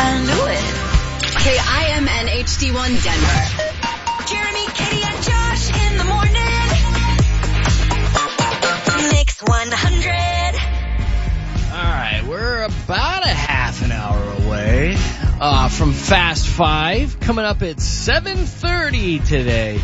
I knew it. KIMN HD1 Denver. Jeremy, Katie, and Josh in the morning. Mix 100. All right, we're about a half an hour away from Fast Five, coming up at 7:30 today.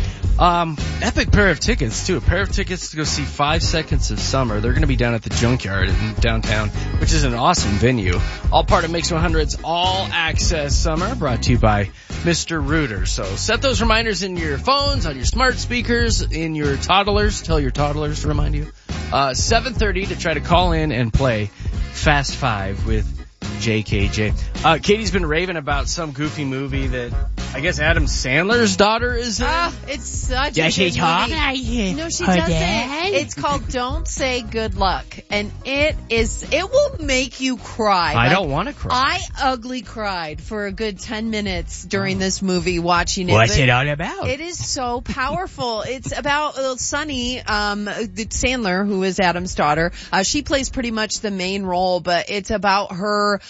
Epic pair of tickets, too. A pair of tickets to go see 5 Seconds of Summer. They're going to be down at the Junkyard in downtown, which is an awesome venue. All part of Mix 100's All Access Summer, brought to you by Mr. Rooter. So set those reminders in your phones, on your smart speakers, in your toddlers. Tell your toddlers to remind you. 7:30 to try to call in and play Fast Five with JKJ. Katie's been raving about some goofy movie that I guess Adam Sandler's daughter is in. It's such Does a she good talk movie. like No, she her doesn't. dad? It's called Don't Say Good Luck. And it will make you cry. I don't want to cry. I ugly cried for a good 10 minutes during this movie watching it. What's But it all about? It is so powerful. It's about Sunny, Sandler, who is Adam's daughter. She plays pretty much the main role, but it's about her,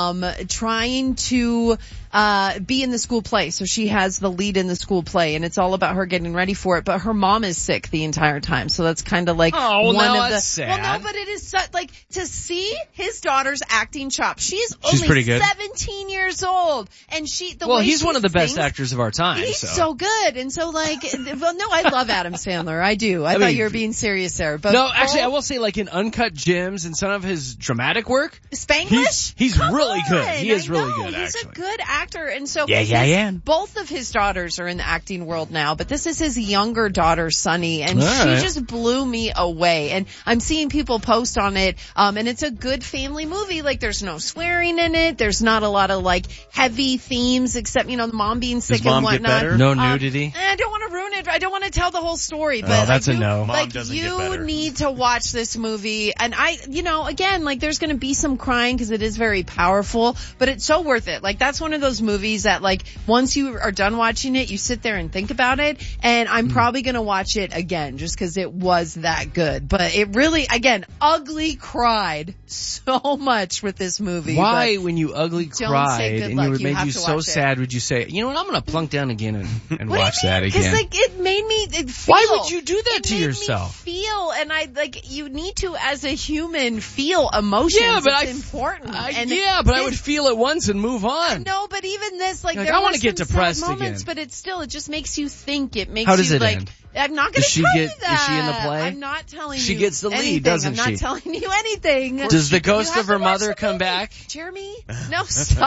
trying to, be in the school play. So she has the lead in the school play, and it's all about her getting ready for it. But her mom is sick the entire time, so that's kind of like one of that's sad. Well, no, but it is like to see his daughter's acting chops. She's pretty only good. 17 years old, and way he's she one of the best sings, actors of our time. He's so good, and so well, no, I love Adam Sandler. I do. I thought mean, you were being serious there, but no, actually, I will say, like in Uncut Gems and some of his dramatic work, Spanglish. he's really good. He is really I know. good. He's Actually, a good actor, and so Yes, I am. both of his daughters are in the acting world now, but this is his younger daughter, Sunny, and All she right. just blew me away. And I'm seeing people post on it, and it's a good family movie. Like, there's no swearing in it. There's not a lot of like heavy themes, except the mom being sick Does mom and get whatnot. better? no nudity. I don't want to ruin it. I don't want to tell the whole story, but that's I a do, no. Mom Like, doesn't get you better. need to watch this movie, and again, like, there's going to be some crying because it is very powerful, but it's so worth it. Like, that's one of those movies that, like, once you are done watching it, you sit there and think about it, and I'm probably going to watch it again just because it was that good. But it really, again, ugly cried so much with this movie. Why, but when you ugly Don't Say Cried Good and Luck, you you made have you to so watch it. sad, would you say, you know what, I'm going to plunk down again and What watch do you that mean? again? Because, like, it made me feel. Why would you do that it to made yourself? Me feel, and you need to, as a human, feel emotions. Yeah, but it's important. And I would feel it once and move on. No, but even this, like, Like, there I were wanna some get depressed sad moments, again. but it just makes you think. It makes How does you it like. end? I'm not going Does to she tell get- you that. is she in the play? I'm not telling you. She gets the lead, anything. doesn't I'm she? not telling you anything. Does the ghost You have of her to watch mother the come movie. back? Jeremy? No,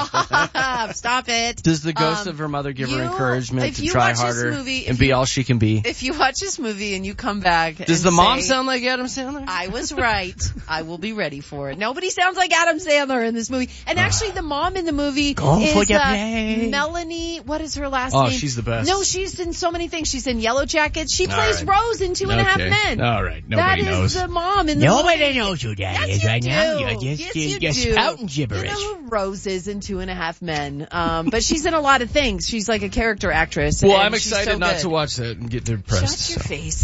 stop it. Does the ghost of her mother give her encouragement if to you try watch this harder movie, and be all she can be? If you watch this movie and you come back, Does and the mom say, sound like Adam Sandler? I was right. I will be ready for it. Nobody sounds like Adam Sandler in this movie. And actually, the mom in the movie Go for is the play. Melanie. What is her last Oh, name? she's the best. No, she's in so many things. She's in Yellow Jackets. She plays right. Rose in Two and a Half Okay. Men. All right. Nobody That knows. is the mom in the Nobody movie. knows who that Yes, is you right do. now. You're Yes, you just do. spouting gibberish. You know who Rose is in Two and a Half Men. But she's in a lot of things. She's like a character actress. Well, and I'm she's excited so not good. to watch that and get depressed. Shut your so. face.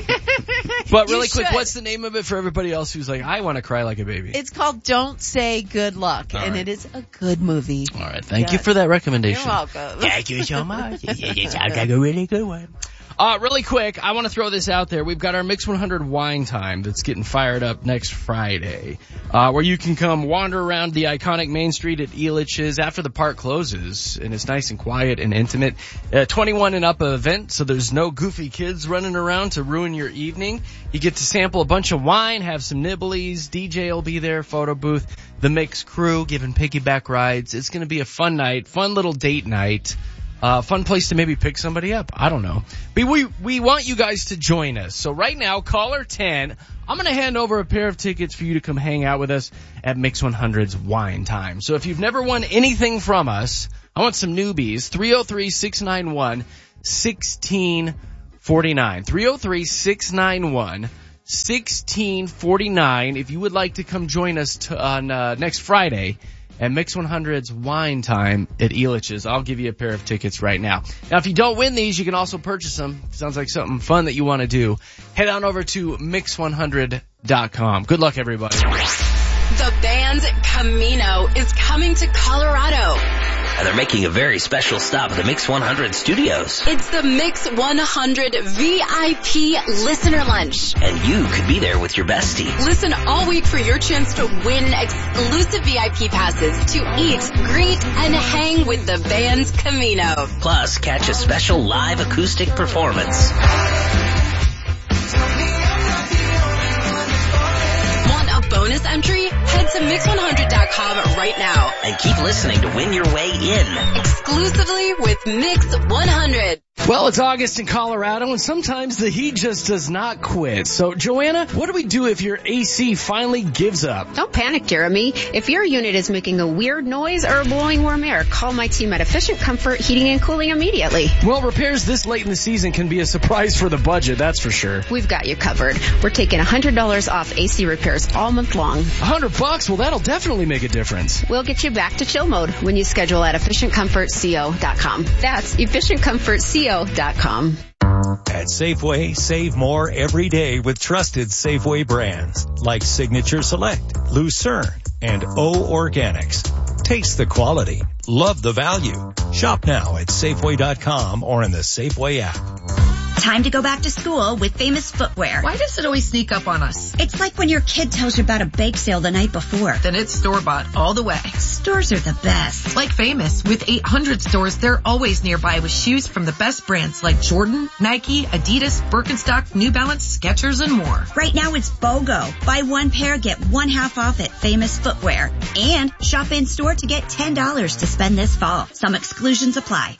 But You really quick, should. what's the name of it for everybody else who's like, I want to cry like a baby? It's called Don't Say Good Luck, All and right. it is a good movie. All right. Thank you Yes. for that recommendation. You're welcome. Thank you so much. It sounds like a really good one. Really quick, I want to throw this out there. We've got our Mix 100 wine time that's getting fired up next Friday, where you can come wander around the iconic Main Street at Elitch's after the park closes, and it's nice and quiet and intimate. 21 and up event, so there's no goofy kids running around to ruin your evening. You get to sample a bunch of wine, have some nibblies, DJ will be there, photo booth, the Mix crew giving piggyback rides. It's going to be a fun night, fun little date night. Fun place to maybe pick somebody up. I don't know. But we want you guys to join us. So right now, caller 10, I'm going to hand over a pair of tickets for you to come hang out with us at Mix 100's Wine Time. So if you've never won anything from us, I want some newbies. 303-691-1649. 303-691-1649. If you would like to come join us on next Friday at Mix 100's Wine Time at Elitch's, I'll give you a pair of tickets right now. Now, if you don't win these, you can also purchase them. Sounds like something fun that you want to do. Head on over to Mix100.com. Good luck, everybody. The band Camino is coming to Colorado. they're making a very special stop at the Mix 100 studios. It's the Mix 100 VIP Listener Lunch. And you could be there with your besties. Listen all week for your chance to win exclusive VIP passes to eat, greet, and hang with the band's Camino. Plus, catch a special live acoustic performance. Want a bonus entry? Head to Mix100.com right now. And keep listening to win your way in. Exclusively with Mix 100. Well, it's August in Colorado, and sometimes the heat just does not quit. So, Joanna, what do we do if your AC finally gives up? Don't panic, Jeremy. If your unit is making a weird noise or blowing warm air, call my team at Efficient Comfort Heating and Cooling immediately. Well, repairs this late in the season can be a surprise for the budget, that's for sure. We've got you covered. We're taking $100 off AC repairs all month long. $100? Well, that'll definitely make a difference. We'll get you back to chill mode when you schedule at EfficientComfortCO.com. That's EfficientComfortCO.com. At Safeway, save more every day with trusted Safeway brands like Signature Select, Lucerne, and O Organics. Taste the quality. Love the value. Shop now at Safeway.com or in the Safeway app. Time to go back to school with Famous Footwear. Why does it always sneak up on us? It's like when your kid tells you about a bake sale the night before. Then it's store-bought all the way. Stores are the best. Like Famous, with 800 stores, they're always nearby with shoes from the best brands like Jordan, Nike, Adidas, Birkenstock, New Balance, Skechers, and more. Right now it's BOGO. Buy one pair, get one half off at Famous Footwear. And shop in store to get $10 to spend this fall. Some exclusions apply.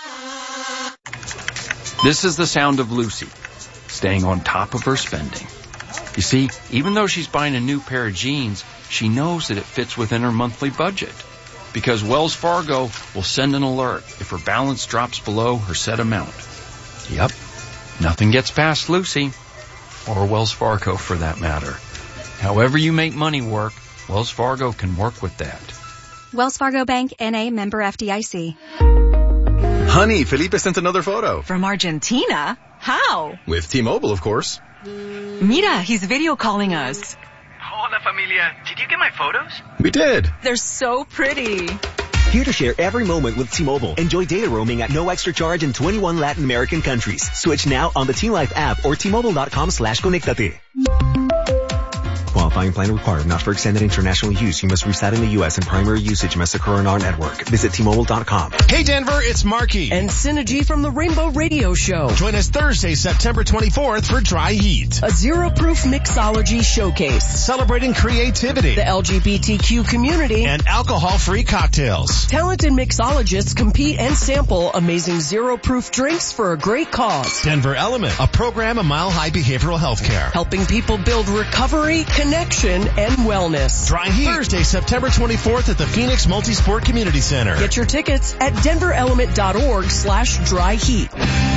This is the sound of Lucy, staying on top of her spending. You see, even though she's buying a new pair of jeans, she knows that it fits within her monthly budget. Because Wells Fargo will send an alert if her balance drops below her set amount. Yep, nothing gets past Lucy, or Wells Fargo for that matter. However you make money work, Wells Fargo can work with that. Wells Fargo Bank, N.A., member FDIC. Honey, Felipe sent another photo. From Argentina? How? With T-Mobile, of course. Mira, he's video calling us. Hola, familia. Did you get my photos? We did. They're so pretty. Here to share every moment with T-Mobile. Enjoy data roaming at no extra charge in 21 Latin American countries. Switch now on the T-Life app or T-Mobile.com/conectate. Qualifying plan required. Not for extended international use. You must reside in the U.S. and primary usage must occur on our network. Visit T-Mobile.com. Hey Denver, it's Marky. And Synergy from the Rainbow Radio Show. Join us Thursday, September 24th for Dry Heat. A zero-proof mixology showcase. Celebrating creativity. The LGBTQ community. And alcohol-free cocktails. Talented mixologists compete and sample amazing zero-proof drinks for a great cause. Denver Element, a program of Mile High Behavioral Health Care. Helping people build recovery, connection, and wellness. Dry Heat, Thursday, September 24th at the Phoenix Multisport Community Center. Get your tickets at denverelement.org/dryheat.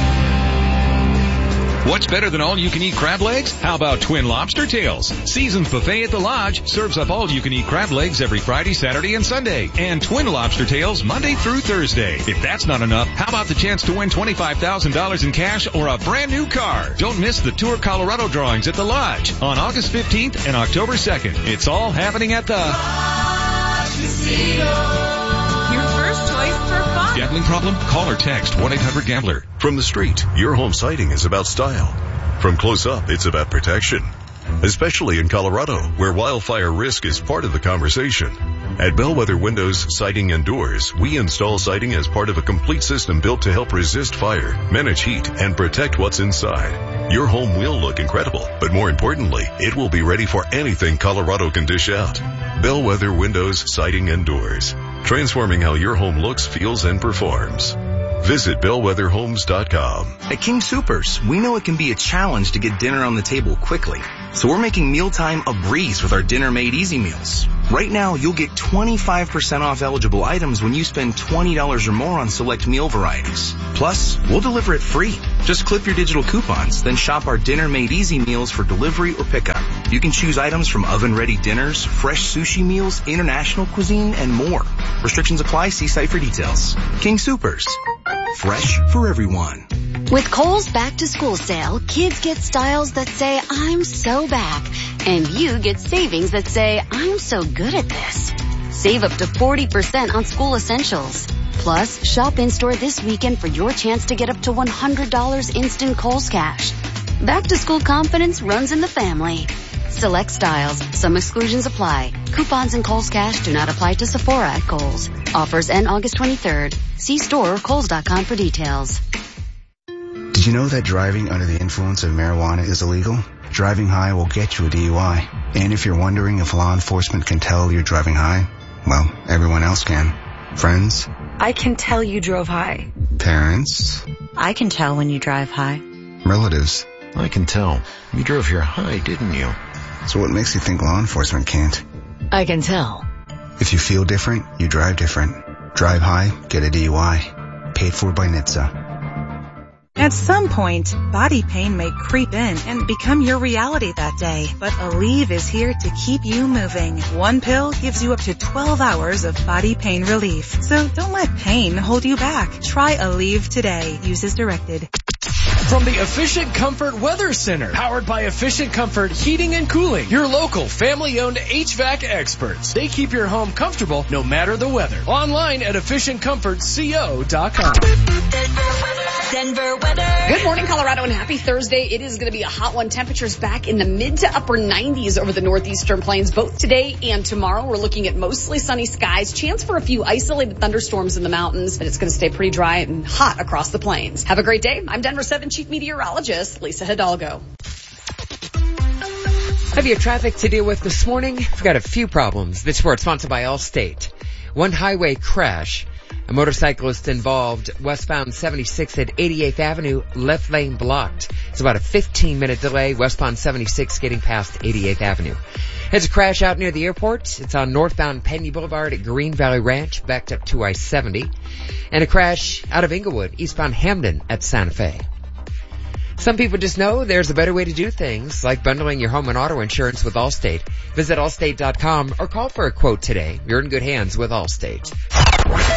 What's better than all-you-can-eat crab legs? How about Twin Lobster Tails? Season's Buffet at the Lodge serves up all-you-can-eat crab legs every Friday, Saturday, and Sunday. And Twin Lobster Tails Monday through Thursday. If that's not enough, how about the chance to win $25,000 in cash or a brand new car? Don't miss the Tour Colorado drawings at the Lodge on August 15th and October 2nd. It's all happening at the Lodge Casino. Your first choice for fun. Gambling problem? Call or text 1-800-GAMBLER. From the street, your home siding is about style. From close up, it's about protection. Especially in Colorado, where wildfire risk is part of the conversation. At Bellwether Windows, Siding, and Doors, we install siding as part of a complete system built to help resist fire, manage heat, and protect what's inside. Your home will look incredible, but more importantly, it will be ready for anything Colorado can dish out. Bellwether Windows, Siding, and Doors. Transforming how your home looks, feels, and performs. Visit bellwetherhomes.com. At King Soopers, we know it can be a challenge to get dinner on the table quickly. So we're making mealtime a breeze with our Dinner Made Easy meals. Right now, you'll get 25% off eligible items when you spend $20 or more on select meal varieties. Plus, we'll deliver it free. Just clip your digital coupons, then shop our Dinner Made Easy meals for delivery or pickup. You can choose items from oven-ready dinners, fresh sushi meals, international cuisine, and more. Restrictions apply. See site for details. King Soopers. Fresh for everyone. With Kohl's Back to School sale, kids get styles that say, I'm so back. And you get savings that say, I'm so good at this. Save up to 40% on school essentials. Plus, shop in-store this weekend for your chance to get up to $100 instant Kohl's Cash. Back-to-school confidence runs in the family. Select styles. Some exclusions apply. Coupons and Kohl's Cash do not apply to Sephora at Kohl's. Offers end August 23rd. See store or Kohl's.com for details. Did you know that driving under the influence of marijuana is illegal? Driving high will get you a DUI. And if you're wondering if law enforcement can tell you're driving high, well, everyone else can. Friends? I can tell you drove high. Parents? I can tell when you drive high. Relatives? I can tell. You drove here high, didn't you? So what makes you think law enforcement can't? I can tell. If you feel different, you drive different. Drive high, get a DUI. Paid for by NHTSA. At some point, body pain may creep in and become your reality that day. But Aleve is here to keep you moving. One pill gives you up to 12 hours of body pain relief. So don't let pain hold you back. Try Aleve today. Use as directed. From the Efficient Comfort Weather Center, powered by Efficient Comfort Heating and Cooling, your local family-owned HVAC experts. They keep your home comfortable no matter the weather. Online at EfficientComfortCO.com. Denver weather. Good morning, Colorado, and happy Thursday. It is going to be a hot one. Temperatures back in the mid to upper 90s over the northeastern plains, both today and tomorrow. We're looking at mostly sunny skies, chance for a few isolated thunderstorms in the mountains, but it's going to stay pretty dry and hot across the plains. Have a great day. I'm Denver 7 Chief Meteorologist Lisa Hidalgo. Heavier traffic to deal with this morning. We've got a few problems. This report sponsored by Allstate. One highway crash. A motorcyclist involved westbound 76 at 88th Avenue, left lane blocked. It's about a 15-minute delay westbound 76 getting past 88th Avenue. There's a crash out near the airport. It's on northbound Penny Boulevard at Green Valley Ranch, backed up to I-70. And a crash out of Inglewood, eastbound Hamden at Santa Fe. Some people just know there's a better way to do things, like bundling your home and auto insurance with Allstate. Visit Allstate.com or call for a quote today. You're in good hands with Allstate.